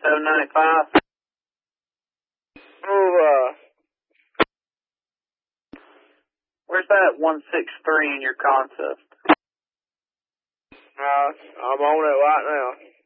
795. Oh, Where's that 163 in your concept? I'm on it right now.